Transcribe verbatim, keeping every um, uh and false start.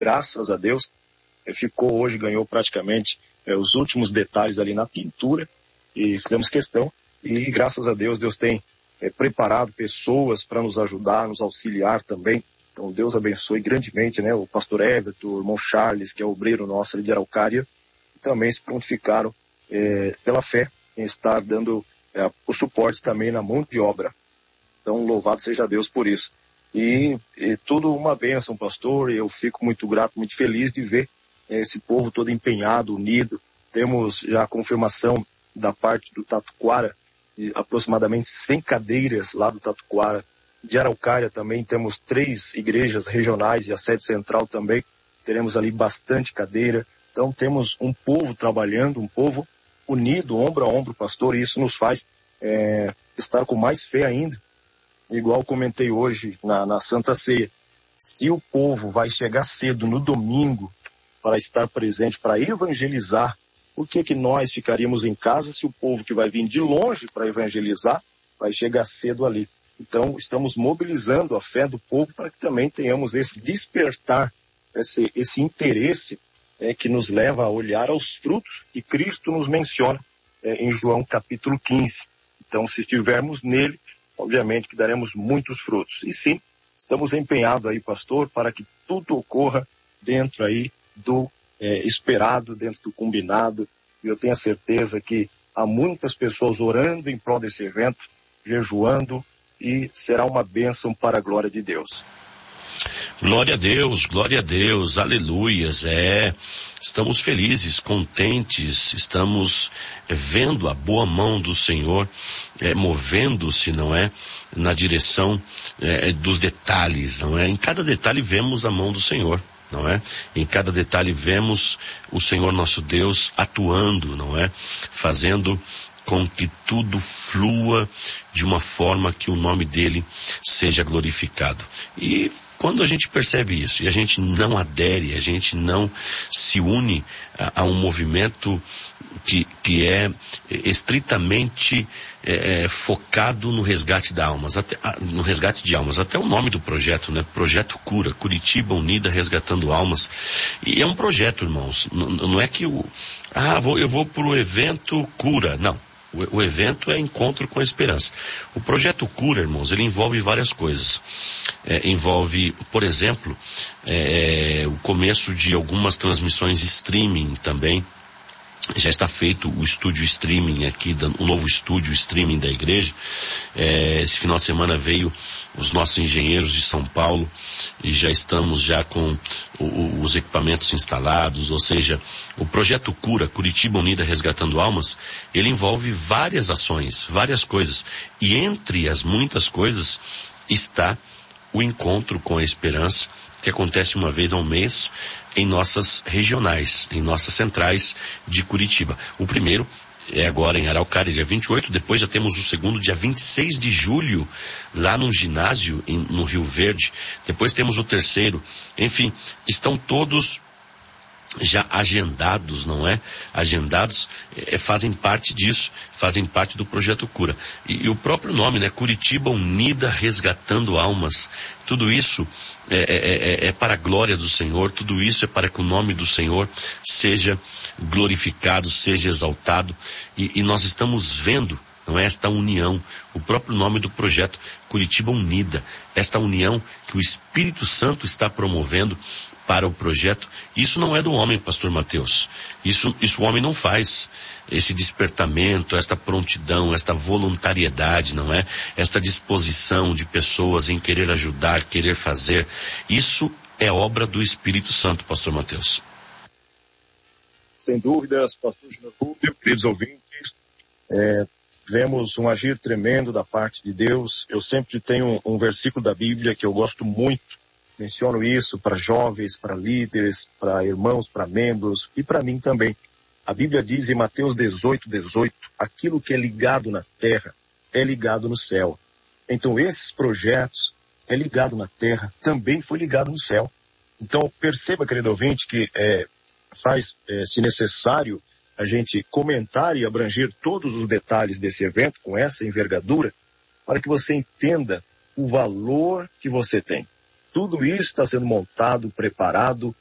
graças a Deus, é, ficou hoje, ganhou praticamente é, os últimos detalhes ali na pintura, e fizemos questão, e graças a Deus, Deus tem é, preparado pessoas para nos ajudar, nos auxiliar também. Então Deus abençoe grandemente, né, o pastor Everton, o irmão Charles, que é obreiro nosso ali de Araucária, também se prontificaram é, pela fé em estar dando é, o suporte também na mão de obra. Então, louvado seja Deus por isso. E, e tudo uma bênção, pastor, e eu fico muito grato, muito feliz de ver é, esse povo todo empenhado, unido. Temos já a confirmação da parte do Tatuquara, de aproximadamente cem cadeiras lá do Tatuquara. De Araucária também temos três igrejas regionais e a sede central também. Teremos ali bastante cadeira. Então, temos um povo trabalhando, um povo unido, ombro a ombro, pastor, e isso nos faz é, estar com mais fé ainda. Igual comentei hoje na, na Santa Ceia, se o povo vai chegar cedo no domingo para estar presente, para evangelizar, por que que nós ficaríamos em casa se o povo que vai vir de longe para evangelizar vai chegar cedo ali? Então, estamos mobilizando a fé do povo para que também tenhamos esse despertar, esse, esse interesse é, que nos leva a olhar aos frutos que Cristo nos menciona é, em João capítulo quinze. Então, se estivermos nele, obviamente que daremos muitos frutos. E sim, estamos empenhados aí, pastor, para que tudo ocorra dentro aí do é, esperado, dentro do combinado. E eu tenho a certeza que há muitas pessoas orando em prol desse evento, jejuando, e será uma bênção para a glória de Deus. Glória a Deus, glória a Deus, aleluias, é, estamos felizes, contentes, estamos é, vendo a boa mão do Senhor, é, movendo-se, não é, na direção é, dos detalhes, não é, em cada detalhe vemos a mão do Senhor, não é, em cada detalhe vemos o Senhor nosso Deus atuando, não é, fazendo com que tudo flua de uma forma que o nome dele seja glorificado. E quando a gente percebe isso, e a gente não adere, a gente não se une a, a um movimento que, que é estritamente é, focado no resgate de almas, até, no resgate de almas, até o nome do projeto, né? Projeto Cura, Curitiba Unida Resgatando Almas. E é um projeto, irmãos, não, não é que o, ah, vou, eu vou para o evento Cura, não. O, o evento é Encontro com a Esperança. O projeto Cura, irmãos, ele envolve várias coisas. É, envolve, por exemplo, é, o começo de algumas transmissões streaming também. Já está feito o estúdio streaming aqui, o novo estúdio streaming da igreja. É, esse final de semana veio os nossos engenheiros de São Paulo e já estamos já com o, o, os equipamentos instalados, ou seja, o projeto Cura, Curitiba Unida Resgatando Almas, ele envolve várias ações, várias coisas, e entre as muitas coisas está o Encontro com a Esperança, que acontece uma vez ao mês em nossas regionais, em nossas centrais de Curitiba. O primeiro é agora em Araucária, dia vinte e oito, depois já temos o segundo, dia vinte e seis de julho, lá num ginásio em, no Rio Verde, depois temos o terceiro, enfim, estão todos já agendados, não é? Agendados, é, fazem parte disso, fazem parte do Projeto Cura. E, e o próprio nome, né? Curitiba Unida Resgatando Almas. Tudo isso é, é, é, é para a glória do Senhor, tudo isso é para que o nome do Senhor seja glorificado, seja exaltado. E, e nós estamos vendo, não é, esta união, o próprio nome do projeto Curitiba Unida, esta união que o Espírito Santo está promovendo para o projeto. Isso não é do homem, pastor Mateus. Isso, isso o homem não faz. Esse despertamento, esta prontidão, esta voluntariedade, não é? Esta disposição de pessoas em querer ajudar, querer fazer. Isso é obra do Espírito Santo, pastor Mateus. Sem dúvidas, pastor Júnior Rubio, queridos ouvintes, é, vemos um agir tremendo da parte de Deus. Eu sempre tenho um, um versículo da Bíblia que eu gosto muito. Menciono isso para jovens, para líderes, para irmãos, para membros e para mim também. A Bíblia diz em Mateus dezoito, dezoito, aquilo que é ligado na terra é ligado no céu. Então esses projetos é ligado na terra, também foi ligado no céu. Então perceba, querido ouvinte, que é, faz, é, se necessário, a gente comentar e abranger todos os detalhes desse evento com essa envergadura, para que você entenda o valor que você tem. Tudo isso está sendo montado, preparado